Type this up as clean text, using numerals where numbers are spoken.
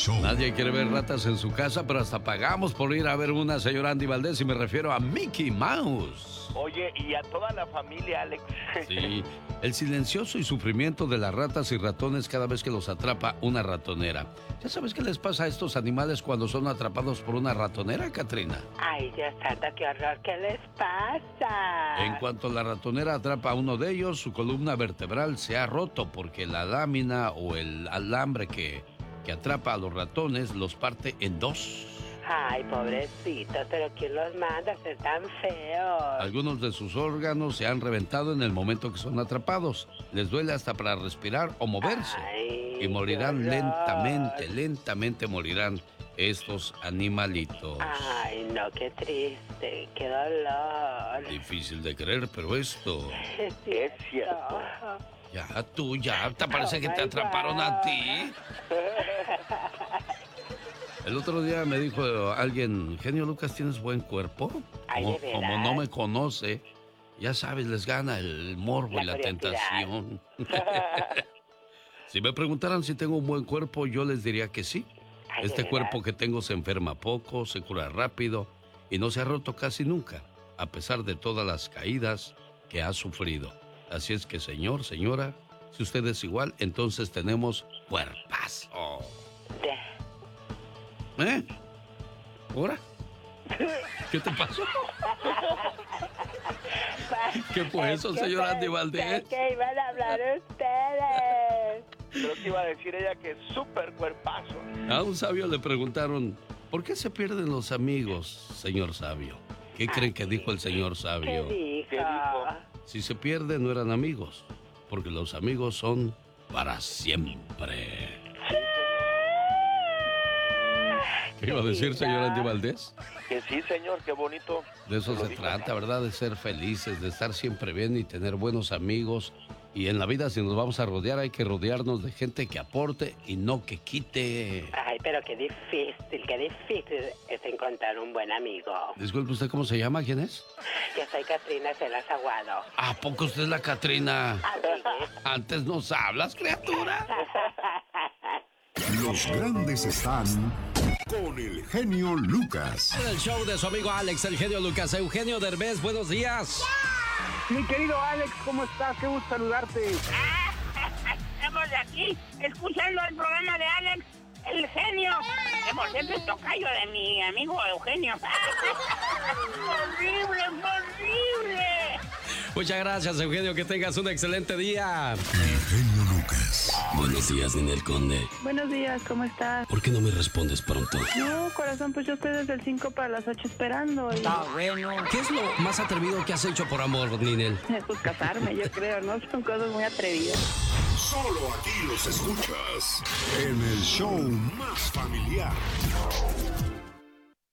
show. Nadie quiere ver ratas en su casa, pero hasta pagamos por ir a ver una, señora Andy Valdés, y me refiero a Mickey Mouse. Oye, y a toda la familia, Alex. Sí, el silencioso y sufrimiento de las ratas y ratones cada vez que los atrapa una ratonera. ¿Ya sabes qué les pasa a estos animales cuando son atrapados por una ratonera, Katrina? Ay, Dios santo, qué horror, ¿qué les pasa? En cuanto la ratonera atrapa a uno de ellos, su columna vertebral se ha roto porque la lámina o el alambre que atrapa a los ratones los parte en dos. Ay, pobrecitos, pero ¿quién los manda a ser tan feos? Algunos de sus órganos se han reventado en el momento que son atrapados. Les duele hasta para respirar o moverse. Ay, y morirán qué horror. lentamente morirán estos animalitos. Ay, no, qué triste, qué dolor. Difícil de creer, pero esto... Es cierto. Ya, ¿te parece que te atraparon a ti? El otro día me dijo alguien, genio Lucas, ¿tienes buen cuerpo? Ay, ¿de Como veras? no me conoce, ya sabes, les gana el morbo y la curiosidad. tentación. Si me preguntaran si tengo un buen cuerpo, yo les diría que sí. Ay, ¿de Este veras? cuerpo que tengo se enferma poco, se cura rápido y no se ha roto casi nunca, a pesar de todas las caídas que ha sufrido. Así es que, señor, señora, si usted es igual, entonces tenemos cuerpazo. ¿Eh? ¿Ahora? ¿Qué te pasó? ¿Qué fue eso, señor Andy Valdés? ¿Qué iban a hablar ustedes? Creo que iba a decir ella que es súper cuerpazo. A un sabio le preguntaron, ¿por qué se pierden los amigos, señor sabio? ¿Qué creen que dijo el señor sabio? ¿Qué ¿Qué dijo? Si se pierden, no eran amigos, porque los amigos son para siempre. ¿Qué iba a decir, señor Andy Valdés? Que sí, señor, qué bonito. De eso Lo se dijo. trata, ¿verdad? De ser felices, de estar siempre bien y tener buenos amigos. Y en la vida, si nos vamos a rodear, hay que rodearnos de gente que aporte y no que quite. Ay, pero qué difícil es encontrar un buen amigo. Disculpe, ¿usted cómo se llama? ¿Quién es? Yo soy Katrina Celas Aguado. ¿A poco usted es la Katrina? Amigues. Antes nos hablas, criatura. Los grandes están con el genio Lucas. En el show de su amigo Alex, el genio Lucas. Eugenio Derbez, buenos días. Mi querido Alex, ¿cómo estás? Qué gusto saludarte. Estamos aquí escuchando el programa de Alex, el genio. Que por cierto es tocayo de mi amigo Eugenio. ¡Horrible! Muchas gracias, Eugenio. Que tengas un excelente día. El genio Lucas. Buenos días, Ninel Conde. Buenos días, ¿cómo estás? ¿Por qué no me respondes pronto? No, corazón, pues yo estoy desde el 5 para las 8 esperando. Y... ¿Qué es lo más atrevido que has hecho por amor, Ninel? Pues casarme, yo creo, ¿no? Son cosas muy atrevidas. Solo aquí los escuchas en el show más familiar.